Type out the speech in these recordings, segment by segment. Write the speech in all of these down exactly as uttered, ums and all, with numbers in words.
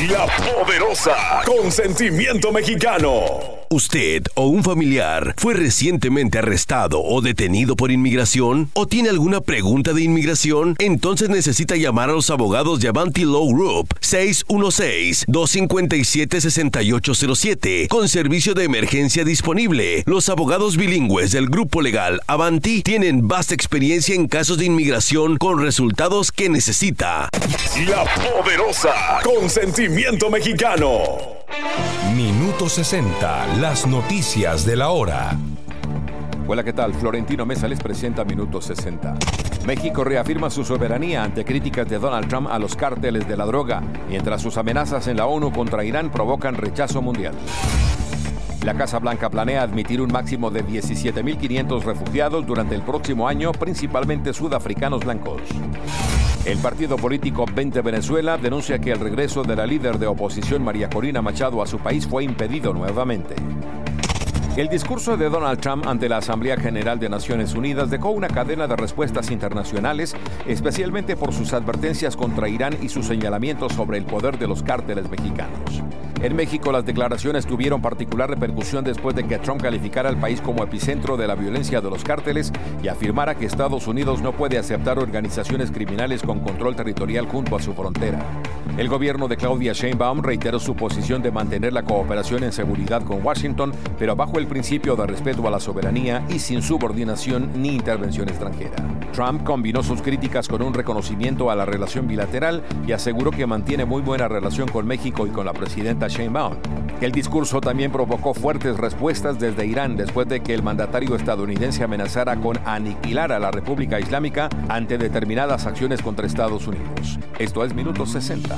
La Poderosa, con sentimiento mexicano. ¿Usted o un familiar fue recientemente arrestado o detenido por inmigración? ¿O tiene alguna pregunta de inmigración? Entonces necesita llamar a los abogados de Avanti Law Group seis uno seis, dos cinco siete, seis ocho cero siete con servicio de emergencia disponible. Los abogados bilingües del grupo legal Avanti tienen vasta experiencia en casos de inmigración con resultados que necesita. La Poderosa, con sentimiento mexicano. Minuto sesenta, las noticias de la hora. Hola, ¿qué tal? Florentino Mesa les presenta Minuto sesenta. México reafirma su soberanía ante críticas de Donald Trump a los cárteles de la droga, mientras sus amenazas en la ONU contra Irán provocan rechazo mundial. La Casa Blanca planea admitir un máximo de diecisiete mil quinientos refugiados durante el próximo año, principalmente sudafricanos blancos. El partido político veinte Venezuela denuncia que el regreso de la líder de oposición María Corina Machado a su país fue impedido nuevamente. El discurso de Donald Trump ante la Asamblea General de Naciones Unidas dejó una cadena de respuestas internacionales, especialmente por sus advertencias contra Irán y sus señalamientos sobre el poder de los cárteles mexicanos. En México, las declaraciones tuvieron particular repercusión después de que Trump calificara al país como epicentro de la violencia de los cárteles y afirmara que Estados Unidos no puede aceptar organizaciones criminales con control territorial junto a su frontera. El gobierno de Claudia Sheinbaum reiteró su posición de mantener la cooperación en seguridad con Washington, pero bajo el principio de respeto a la soberanía y sin subordinación ni intervención extranjera. Trump combinó sus críticas con un reconocimiento a la relación bilateral y aseguró que mantiene muy buena relación con México y con la presidenta Sheinbaum. El discurso también provocó fuertes respuestas desde Irán después de que el mandatario estadounidense amenazara con aniquilar a la República Islámica ante determinadas acciones contra Estados Unidos. Esto es Minuto sesenta.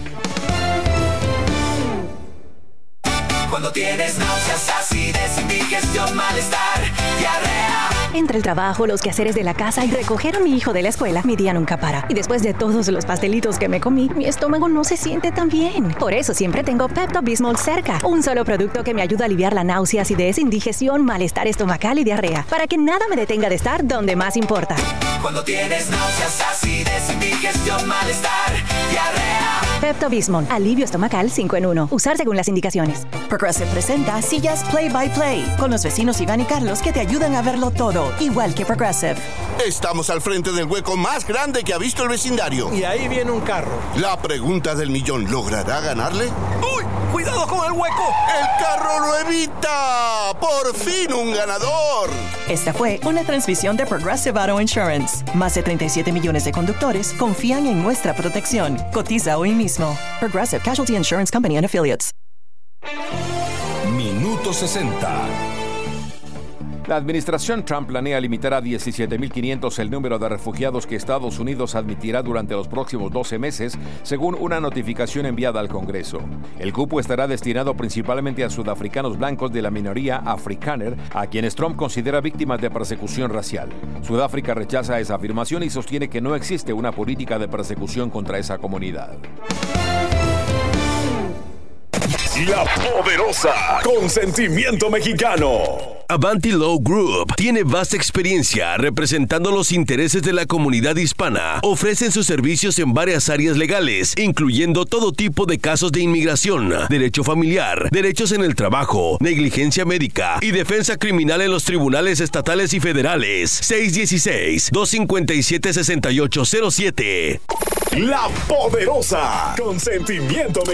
Cuando tienes náuseas, acidez, indigestión, malestar, diarrea. Entre el trabajo, los quehaceres de la casa y recoger a mi hijo de la escuela, mi día nunca para. Y después de todos los pastelitos que me comí, mi estómago no se siente tan bien. Por eso siempre tengo Pepto-Bismol cerca. Un solo producto que me ayuda a aliviar la náusea, acidez, indigestión, malestar estomacal y diarrea. Para que nada me detenga de estar donde más importa. Cuando tienes náuseas, acidez, indigestión, malestar, diarrea. Pepto-Bismol, alivio estomacal cinco en uno. Usar según las indicaciones. Progressive presenta Sillas Play by Play con los vecinos Iván y Carlos que te ayudan a verlo todo, igual que Progressive. Estamos al frente del hueco más grande que ha visto el vecindario. Y ahí viene un carro. La pregunta del millón, ¿logrará ganarle? ¡Uy! ¡Cuidado con el hueco! ¡El carro lo evita! ¡Por fin un ganador! Esta fue una transmisión de Progressive Auto Insurance. Más de treinta y siete millones de conductores confían en nuestra protección. Cotiza hoy mismo. Progressive Casualty Insurance Company and Affiliates. Minuto sesenta. La administración Trump planea limitar a diecisiete mil quinientos el número de refugiados que Estados Unidos admitirá durante los próximos doce meses, según una notificación enviada al Congreso. El cupo estará destinado principalmente a sudafricanos blancos de la minoría afrikaner, a quienes Trump considera víctimas de persecución racial. Sudáfrica rechaza esa afirmación y sostiene que no existe una política de persecución contra esa comunidad. La Poderosa, con sentimiento mexicano. Avanti Law Group tiene vasta experiencia representando los intereses de la comunidad hispana. Ofrecen sus servicios en varias áreas legales, incluyendo todo tipo de casos de inmigración, derecho familiar, derechos en el trabajo, negligencia médica y defensa criminal en los tribunales estatales y federales. seis uno seis, dos cinco siete, seis ocho cero siete. La Poderosa, con sentimiento mexicano.